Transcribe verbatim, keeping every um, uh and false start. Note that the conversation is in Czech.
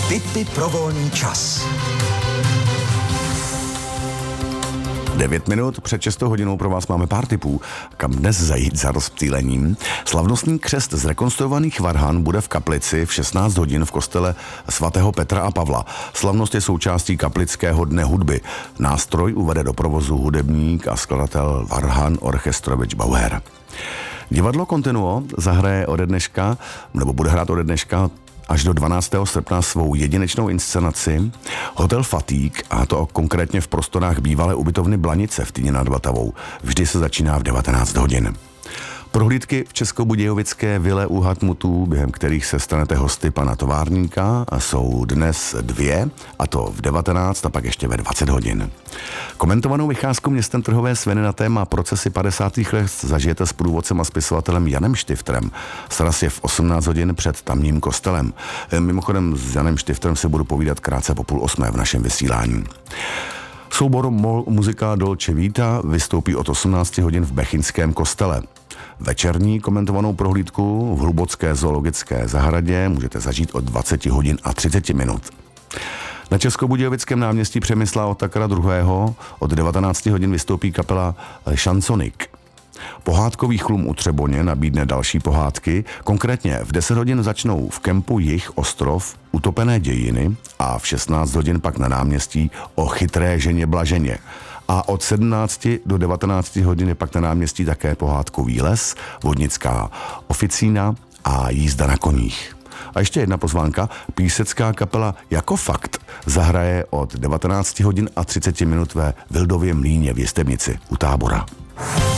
Tipy pro volný čas. Devět minut před šestou hodinou pro vás máme pár tipů, kam dnes zajít za rozptýlením. Slavnostní křest zrekonstruovaných varhan bude v kaplici v šestnáct hodin v kostele svatého Petra a Pavla. Slavnost je součástí kaplického dne hudby. Nástroj uvede do provozu hudebník a skladatel varhan Orchestrovič Bauer. Divadlo Continuo zahraje ode dneška, nebo bude hrát ode dneška až do dvanáctého srpna svou jedinečnou inscenaci Hotel Fatík, a to konkrétně v prostorách bývalé ubytovny Blanice v Týně nad Vltavou. Vždy se začíná v devatenáct hodin. Prohlídky v českobudějovické vile u Hartmutů, během kterých se stanete hosty pana továrníka, jsou dnes dvě, a to v devatenáct a pak ještě ve dvacet hodin. Komentovanou vycházku městem Trhové Sviny na téma procesy padesátých let zažijete s průvodcem a spisovatelem Janem Štiftrem. Sraz je v osmnáct hodin před tamním kostelem. Mimochodem s Janem Štiftrem se budu povídat krátce po půl osmé v našem vysílání. Soubor Mol Muzika Dolce Vita vystoupí od osmnáct hodin v Bechyňském kostele. Večerní komentovanou prohlídku v Hlubocké zoologické zahradě můžete zažít od dvacet hodin a třicet minut. Na Českobudějovickém náměstí Přemysla Otakara druhého. od devatenáct hodin vystoupí kapela Šansonik. Pohádkový chlum u Třeboně nabídne další pohádky, konkrétně v deset hodin začnou v kempu Jich Ostrov Utopené dějiny a v šestnáct hodin pak na náměstí O chytré ženě Blaženě. A od sedmnácti do devatenácti hodin je pak na náměstí také pohádkový les, vodnická oficína a jízda na koních. A ještě jedna pozvánka, písecká kapela Jako fakt zahraje od devatenáct hodin a třicet minut ve Vildově mlýně v Jistebnici u Tábora.